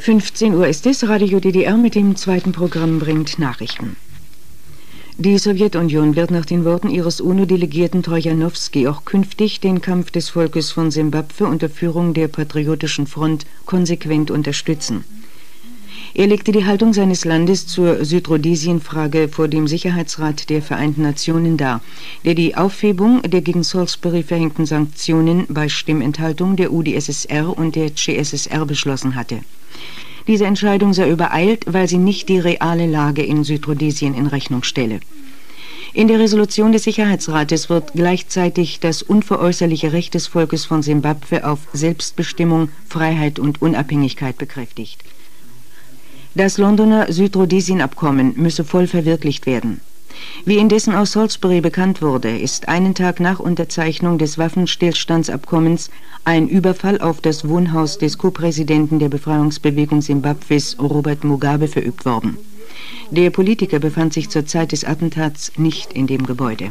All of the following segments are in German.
15 Uhr ist es. Radio DDR mit dem zweiten Programm bringt Nachrichten. Die Sowjetunion wird nach den Worten ihres UNO-Delegierten Trojanowski auch künftig den Kampf des Volkes von Simbabwe unter Führung der Patriotischen Front konsequent unterstützen. Er legte die Haltung seines Landes zur Südrhodesien-Frage vor dem Sicherheitsrat der Vereinten Nationen dar, der die Aufhebung der gegen Salisbury verhängten Sanktionen bei Stimmenthaltung der UdSSR und der CSSR beschlossen hatte. Diese Entscheidung sei übereilt, weil sie nicht die reale Lage in Südrhodesien in Rechnung stelle. In der Resolution des Sicherheitsrates wird gleichzeitig das unveräußerliche Recht des Volkes von Simbabwe auf Selbstbestimmung, Freiheit und Unabhängigkeit bekräftigt. Das Londoner Südrhodesien-Abkommen müsse voll verwirklicht werden. Wie indessen aus Salisbury bekannt wurde, ist einen Tag nach Unterzeichnung des Waffenstillstandsabkommens ein Überfall auf das Wohnhaus des Co-Präsidenten der Befreiungsbewegung Simbabwes, Robert Mugabe, verübt worden. Der Politiker befand sich zur Zeit des Attentats nicht in dem Gebäude.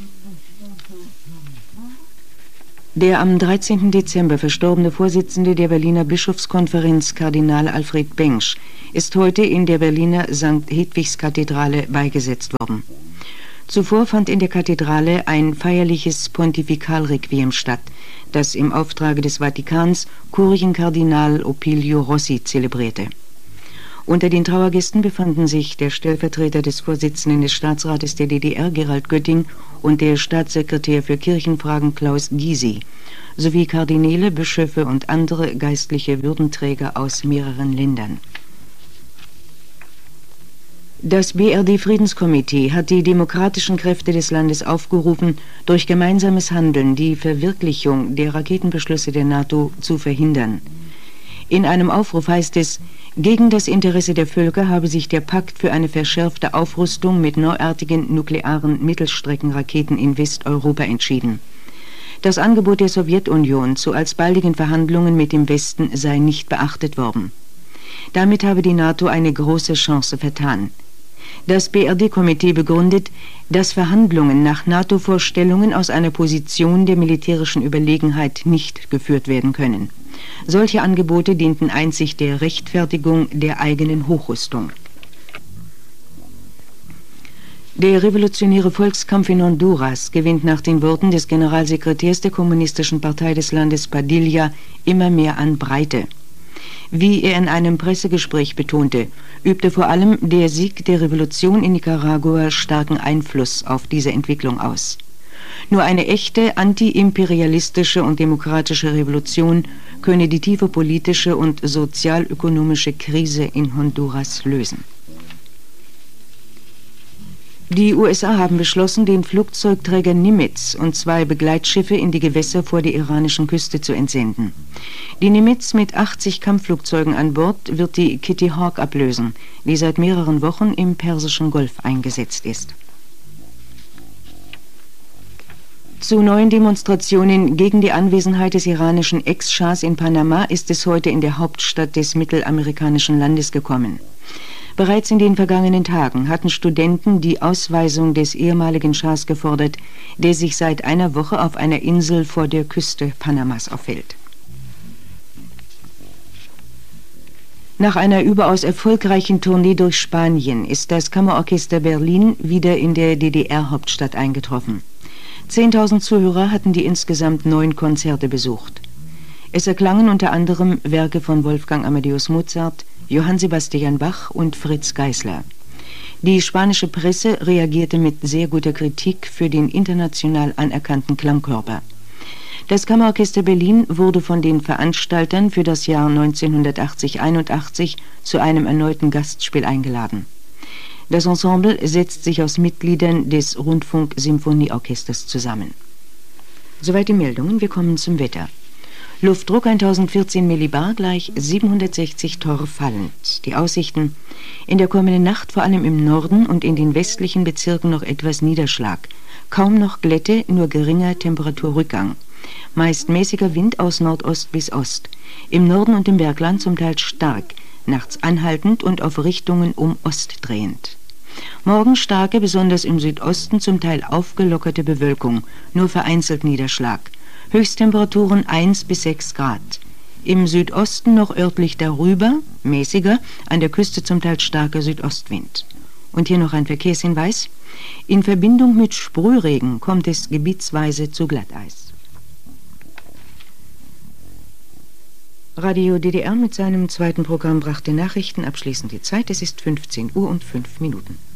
Der am 13. Dezember verstorbene Vorsitzende der Berliner Bischofskonferenz, Kardinal Alfred Bengsch, ist heute in der Berliner St. Hedwigskathedrale beigesetzt worden. Zuvor fand in der Kathedrale ein feierliches Pontifikalrequiem statt, das im Auftrage des Vatikans Kurienkardinal Opilio Rossi zelebrierte. Unter den Trauergästen befanden sich der Stellvertreter des Vorsitzenden des Staatsrates der DDR, Gerald Götting, und der Staatssekretär für Kirchenfragen, Klaus Gysi, sowie Kardinäle, Bischöfe und andere geistliche Würdenträger aus mehreren Ländern. Das BRD-Friedenskomitee hat die demokratischen Kräfte des Landes aufgerufen, durch gemeinsames Handeln die Verwirklichung der Raketenbeschlüsse der NATO zu verhindern. In einem Aufruf heißt es, gegen das Interesse der Völker habe sich der Pakt für eine verschärfte Aufrüstung mit neuartigen nuklearen Mittelstreckenraketen in Westeuropa entschieden. Das Angebot der Sowjetunion zu alsbaldigen Verhandlungen mit dem Westen sei nicht beachtet worden. Damit habe die NATO eine große Chance vertan. Das BRD-Komitee begründet, dass Verhandlungen nach NATO-Vorstellungen aus einer Position der militärischen Überlegenheit nicht geführt werden können. Solche Angebote dienten einzig der Rechtfertigung der eigenen Hochrüstung. Der revolutionäre Volkskampf in Honduras gewinnt nach den Worten des Generalsekretärs der Kommunistischen Partei des Landes Padilla immer mehr an Breite. Wie er in einem Pressegespräch betonte, übte vor allem der Sieg der Revolution in Nicaragua starken Einfluss auf diese Entwicklung aus. Nur eine echte antiimperialistische und demokratische Revolution könne die tiefe politische und sozialökonomische Krise in Honduras lösen. Die USA haben beschlossen, den Flugzeugträger Nimitz und 2 Begleitschiffe in die Gewässer vor der iranischen Küste zu entsenden. Die Nimitz mit 80 Kampfflugzeugen an Bord wird die Kitty Hawk ablösen, die seit mehreren Wochen im Persischen Golf eingesetzt ist. Zu neuen Demonstrationen gegen die Anwesenheit des iranischen Ex-Schahs in Panama ist es heute in der Hauptstadt des mittelamerikanischen Landes gekommen. Bereits in den vergangenen Tagen hatten Studenten die Ausweisung des ehemaligen Schahs gefordert, der sich seit einer Woche auf einer Insel vor der Küste Panamas aufhält. Nach einer überaus erfolgreichen Tournee durch Spanien ist das Kammerorchester Berlin wieder in der DDR-Hauptstadt eingetroffen. 10.000 Zuhörer hatten die insgesamt 9 Konzerte besucht. Es erklangen unter anderem Werke von Wolfgang Amadeus Mozart, Johann Sebastian Bach und Fritz Geisler. Die spanische Presse reagierte mit sehr guter Kritik für den international anerkannten Klangkörper. Das Kammerorchester Berlin wurde von den Veranstaltern für das Jahr 1980-81 zu einem erneuten Gastspiel eingeladen. Das Ensemble setzt sich aus Mitgliedern des Rundfunk-Symphonieorchesters zusammen. Soweit die Meldungen, wir kommen zum Wetter. Luftdruck 1014 Millibar gleich 760 Torr fallend. Die Aussichten: in der kommenden Nacht vor allem im Norden und in den westlichen Bezirken noch etwas Niederschlag. Kaum noch Glätte, nur geringer Temperaturrückgang. Meist mäßiger Wind aus Nordost bis Ost. Im Norden und im Bergland zum Teil stark, nachts anhaltend und auf Richtungen um Ost drehend. Morgen starke, besonders im Südosten zum Teil aufgelockerte Bewölkung, nur vereinzelt Niederschlag. Höchsttemperaturen 1 bis 6 Grad. Im Südosten noch örtlich darüber, mäßiger, an der Küste zum Teil starker Südostwind. Und hier noch ein Verkehrshinweis. In Verbindung mit Sprühregen kommt es gebietsweise zu Glatteis. Radio DDR mit seinem zweiten Programm brachte Nachrichten, abschließend die Zeit. Es ist 15 Uhr und 5 Minuten.